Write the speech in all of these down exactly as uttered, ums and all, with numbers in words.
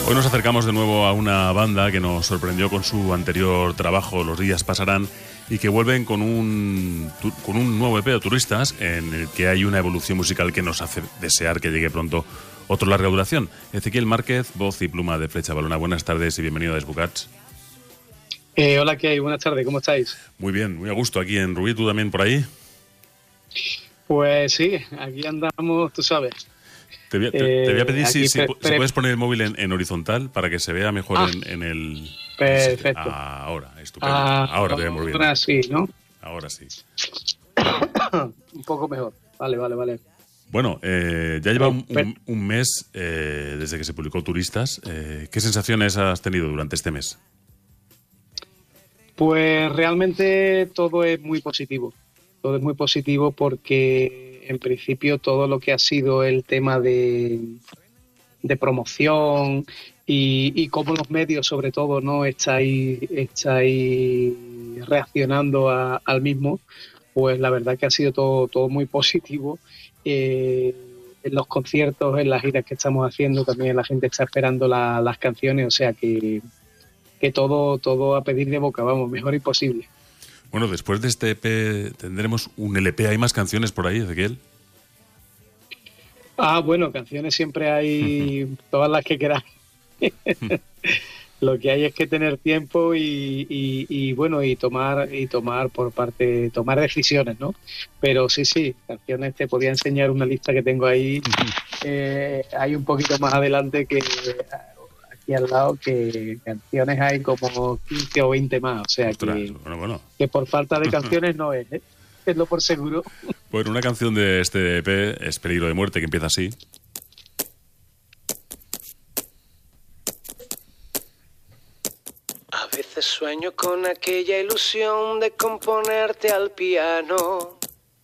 Hoy nos acercamos de nuevo a una banda que nos sorprendió con su anterior trabajo, Los días pasarán, y que vuelven con un, con un nuevo E P de Turistas, en el que hay una evolución musical que nos hace desear que llegue pronto otro larga duración. Ezequiel Márquez, voz y pluma de Flecha Balona. Buenas tardes y bienvenido a Desbucats. Eh, hola, ¿qué hay? Buenas tardes, ¿cómo estáis? Muy bien, muy a gusto aquí en Rubí. ¿Tú también por ahí? Pues sí, aquí andamos, tú sabes. Te voy a, te, eh, te voy a pedir si, si, pre, pre, si puedes poner el móvil en, en horizontal para que se vea mejor ah, en, en el... Perfecto. Ah, ahora, estupendo. Ah, ahora te vemos bien. Ahora sí, ¿no? Ahora sí. Un poco mejor. Vale, vale, vale. Bueno, eh, ya lleva un, un, un mes eh, desde que se publicó Turistas. Eh, ¿Qué sensaciones has tenido durante este mes? Pues realmente todo es muy positivo. Todo es muy positivo porque en principio todo lo que ha sido el tema de, de promoción y, y cómo los medios sobre todo no estáis, estáis reaccionando a, al mismo, pues la verdad que ha sido todo, todo muy positivo. Eh, en los conciertos, en las giras que estamos haciendo, también la gente está esperando la, las canciones, o sea que, que todo, todo a pedir de boca, vamos, mejor imposible. Bueno, después de este E P tendremos un L P. ¿Hay más canciones por ahí, Ezequiel? Ah, bueno, canciones siempre hay, uh-huh. Todas las que queráis. Uh-huh. Lo que hay es que tener tiempo y, y, y bueno, y tomar y tomar por parte, tomar decisiones, ¿no? Pero sí, sí, canciones, te podía enseñar una lista que tengo ahí, uh-huh. eh, hay un poquito más adelante que aquí al lado, que canciones hay como quince o veinte más, o sea Ostras, que, bueno, bueno. que por falta de canciones no es, ¿eh? Es lo por seguro. Bueno, una canción de este E P es Peligro de muerte, que empieza así. A veces sueño con aquella ilusión de componerte al piano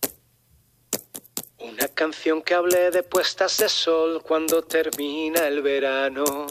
una canción que hable de puestas de sol cuando termina el verano.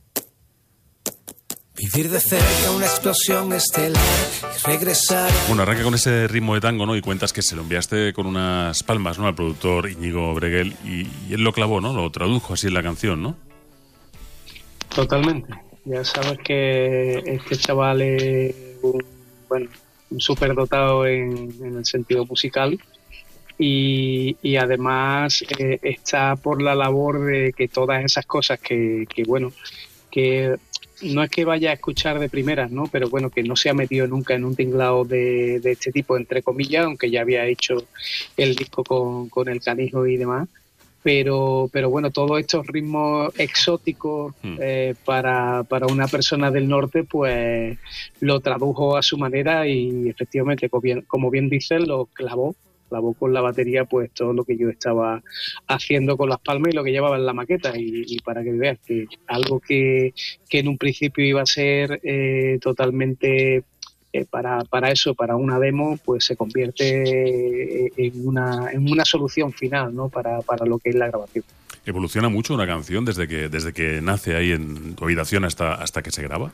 Vivir de cerca una explosión estelar y regresar. Bueno, arranca con ese ritmo de tango, ¿no? Y cuentas que se lo enviaste con unas palmas, ¿no? Al productor Íñigo Breguel y, y él lo clavó, ¿no? Lo tradujo así en la canción, ¿no? Totalmente. Ya sabes que este chaval es un, bueno, un superdotado en, en el sentido musical y, y además eh, está por la labor de que todas esas cosas que, que bueno, que no es que vaya a escuchar de primeras, ¿no? Pero bueno, que no se ha metido nunca en un tinglado de, de este tipo, entre comillas, aunque ya había hecho el disco con, con El Canijo y demás. Pero, pero bueno, todos estos ritmos exóticos eh, para, para una persona del norte, pues lo tradujo a su manera y efectivamente, como bien, como bien dices, lo clavó, clavó con la batería pues todo lo que yo estaba haciendo con las palmas y lo que llevaba en la maqueta. Y, y para que veas que algo que, que en un principio iba a ser eh, totalmente... Eh, para, para eso, para una demo, pues se convierte en una, en una solución final, ¿no? Para, para lo que es la grabación. ¿Evoluciona mucho una canción desde que, desde que nace ahí en tu habitación hasta, hasta que se graba?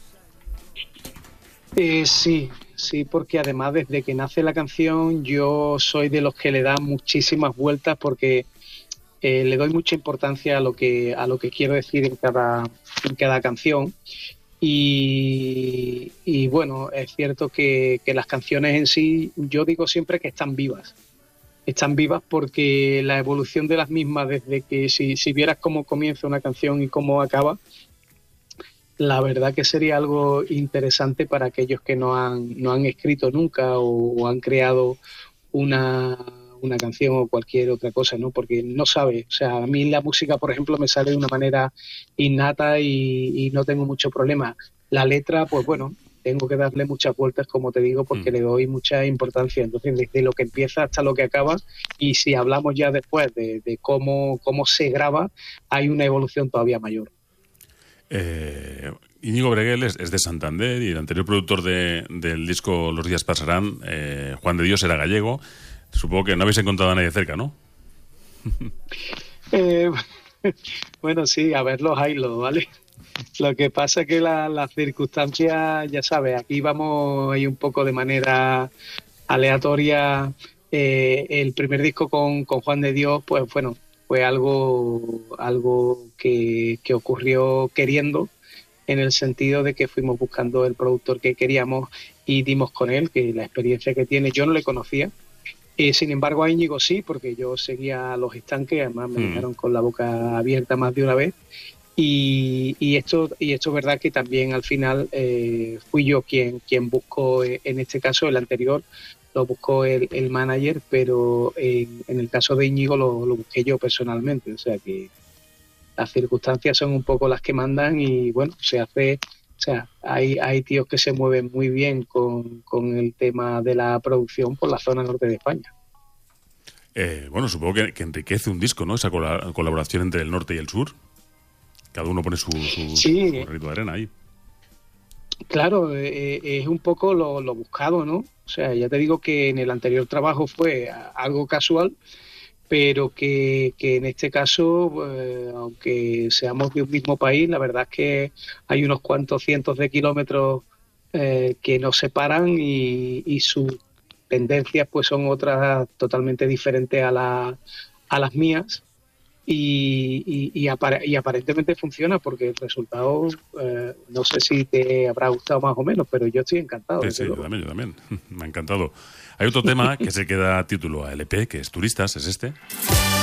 Eh, sí, sí, porque además desde que nace la canción yo soy de los que le dan muchísimas vueltas porque eh, le doy mucha importancia a lo que, a lo que quiero decir en cada, en cada canción. Y, y bueno, es cierto que, que las canciones en sí, yo digo siempre que están vivas. Están vivas porque la evolución de las mismas, desde que si, si vieras cómo comienza una canción y cómo acaba, la verdad que sería algo interesante para aquellos que no han, no han escrito nunca o, o han creado una... una canción o cualquier otra cosa, ¿no? Porque no sabe, o sea, a mí la música, por ejemplo, me sale de una manera innata y, y no tengo mucho problema. La letra, pues bueno, tengo que darle muchas vueltas, como te digo, porque mm. le doy mucha importancia. Entonces, desde lo que empieza hasta lo que acaba, y si hablamos ya después de, de cómo, cómo se graba, hay una evolución todavía mayor. Eh, Íñigo Breguel es, es de Santander y el anterior productor de, del disco Los días pasarán, eh, Juan de Dios, era gallego. Supongo que no habéis encontrado a nadie cerca, ¿no? eh, bueno, sí, a ver los hilos, ¿vale? Lo que pasa es que las la circunstancias, ya sabes, aquí vamos ahí un poco de manera aleatoria. Eh, el primer disco con, con Juan de Dios, pues bueno, fue algo, algo que, que ocurrió queriendo, en el sentido de que fuimos buscando el productor que queríamos y dimos con él, que la experiencia que tiene yo no le conocía. Eh, sin embargo, a Íñigo sí, porque yo seguía los estanques, además me dejaron con la boca abierta más de una vez. Y, y esto y esto es verdad que también al final eh, fui yo quien, quien buscó, eh, en este caso el anterior, lo buscó el, el manager, pero en, en el caso de Íñigo lo, lo busqué yo personalmente. O sea que las circunstancias son un poco las que mandan y bueno, se hace... O sea, hay, hay tíos que se mueven muy bien con, con el tema de la producción por la zona norte de España. Eh, bueno, supongo que, que enriquece un disco, ¿no? Esa col- colaboración entre el norte y el sur. Cada uno pone su, su, sí, su granito de arena ahí. Claro, eh, es un poco lo, lo buscado, ¿no? O sea, ya te digo que en el anterior trabajo fue algo casual, pero que, que en este caso, eh, aunque seamos de un mismo país, la verdad es que hay unos cuantos cientos de kilómetros eh, que nos separan y, y sus tendencias pues son otras totalmente diferentes a, la, a las mías. Y, y, y, apare- y aparentemente funciona, porque el resultado, eh, no sé si te habrá gustado más o menos, pero yo estoy encantado. Sí, sí, yo también, yo también. Me ha encantado. Hay otro tema que se queda título a L P, que es Turistas, es este.